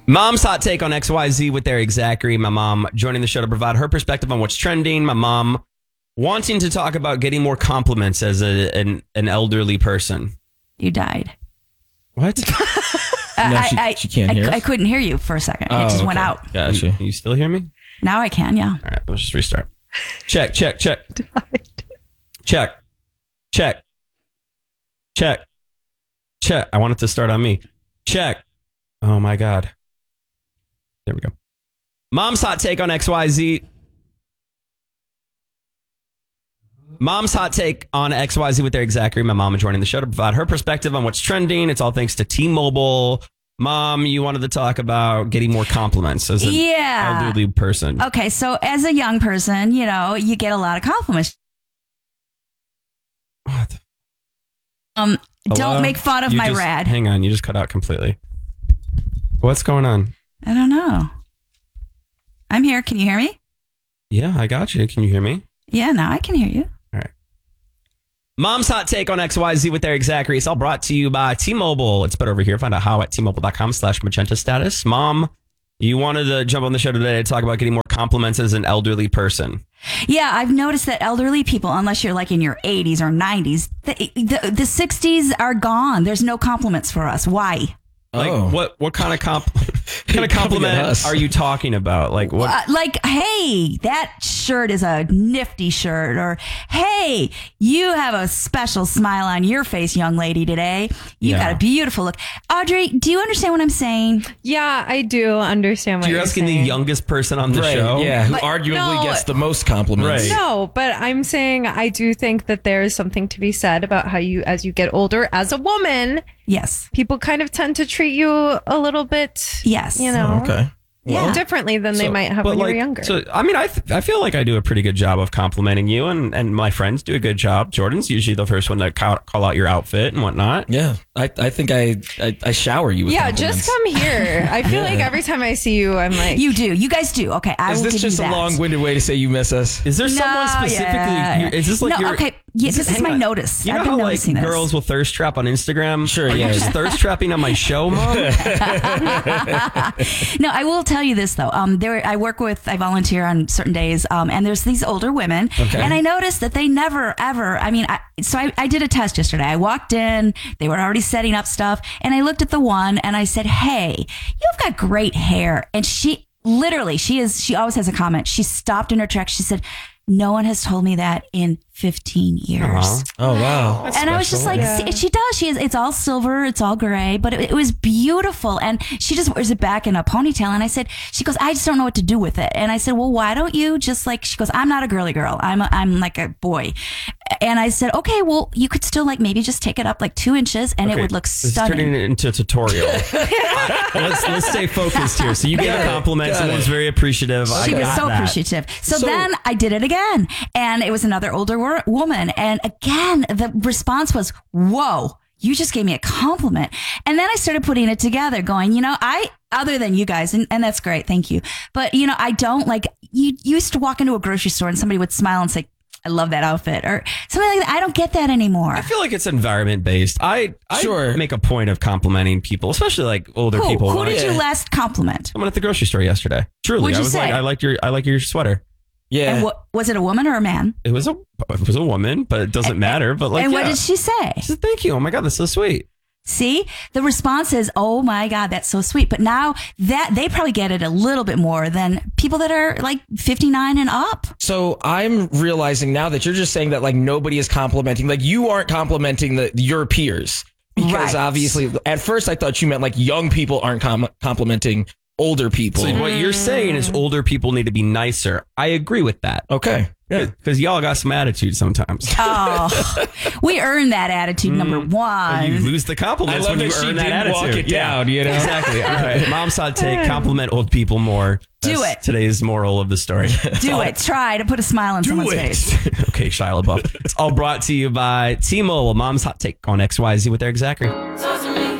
Mom's hot take on XYZ with Eric Zachary. My mom joining the show to provide her perspective on what's trending. My mom wanting to talk about getting more compliments as an elderly person. You died. What? She can't hear us? I couldn't hear you for a second. It just went out. Gotcha. You still hear me? Now I can, yeah. All right, let's just restart. Check. I want it to start on me. Check. Oh my God. There we go. Mom's hot take on XYZ. Mom's hot take on XYZ with Eric Zachary. My mom is joining the show to provide her perspective on what's trending. It's all thanks to T-Mobile. Mom, you wanted to talk about getting more compliments as an elderly person. Okay, so as a young person, you get a lot of compliments. What? Don't make fun of my rad. Hang on, you just cut out completely. What's going on? I don't know. I'm here. Can you hear me? Yeah, I got you. Can you hear me? Yeah, now I can hear you. All right. Mom's hot take on XYZ with Eric Zachary. It's all brought to you by T-Mobile. It's better over here. Find out how at T-Mobile.com/magenta status. Mom, you wanted to jump on the show today to talk about getting more compliments as an elderly person. Yeah, I've noticed that elderly people, unless you're like in your 80s or 90s, the 60s are gone. There's no compliments for us. Why? Like what kind of compliment are you talking about? Like what? Like, hey, that shirt is a nifty shirt, or hey, you have a special smile on your face, young lady, today. You got a beautiful look. Audrey, do you understand what I'm saying? Yeah, I do understand what you're asking. saying. The youngest person on the show, who arguably gets the most compliments. Right. No, but I'm saying I do think that there is something to be said about how you, as you get older, as a woman. Yes. People kind of tend to treat you a little bit, yes, okay. Well, differently than they might have when you were younger. So, I mean, I feel like I do a pretty good job of complimenting you, and my friends do a good job. Jordan's usually the first one to call out your outfit and whatnot. Yeah, I think I shower you with compliments. Just come here. I feel like every time I see you, I'm like... You do. You guys do. Okay, I will give you that. Is this just a long-winded way to say you miss us? Is there someone specifically... Is this like your... Okay. Yeah, this is my notice. You know I've been how noticing this. Girls will thirst trap on Instagram? Sure, Are you just thirst trapping on my show, Mom? No, I will tell you this though. I volunteer on certain days, and there's these older women, and I noticed that they never ever. I mean, I did a test yesterday. I walked in, they were already setting up stuff, and I looked at the one, and I said, "Hey, you've got great hair," and she always has a comment. She stopped in her tracks. She said, "No one has told me that in 15 years. Uh-huh. Oh, wow. That's and I was just like, she does. It's all silver. It's all gray, but it was beautiful. And she just wears it back in a ponytail. And she goes, I just don't know what to do with it. And I said, well, why don't you just she goes, I'm not a girly girl. I'm like a boy. And I said, okay, well, you could still maybe just take it up 2 inches and it would look stunning. Turning it into a tutorial. let's stay focused here. So you gave a compliment. Someone was very appreciative. She was so appreciative. So then I did it again. And it was another older woman. And again, the response was, whoa, you just gave me a compliment. And then I started putting it together going, other than you guys, and that's great. Thank you. But, I don't you used to walk into a grocery store and somebody would smile and say, I love that outfit or something like that. I don't get that anymore. I feel like it's environment based. I make a point of complimenting people, especially older people. Who did you last compliment? Someone at the grocery store yesterday. Truly, What'd you say? I like your sweater. Yeah. And was it a woman or a man? It was a woman, but it doesn't matter. But and what did she say? She said, "Thank you. Oh my God, that's so sweet." See, the response is, "Oh my God, that's so sweet." But now that they probably get it a little bit more than people that are 59 and up. So I'm realizing now that you're just saying that nobody is complimenting, you aren't complimenting your peers because obviously at first I thought you meant young people aren't complimenting older people. So what you're saying is older people need to be nicer. I agree with that. Okay. Yeah, because y'all got some attitude sometimes. Oh, we earn that attitude, number one. You lose the compliments when you earn that attitude. Walk it down, Exactly. All right. Mom's hot take, compliment old people more. Do it. Today's moral of the story. Do it. Try to put a smile on someone's face. Okay, Shia LaBeouf. It's all brought to you by T-Mobile. Mom's hot take on XYZ with Eric Zachary.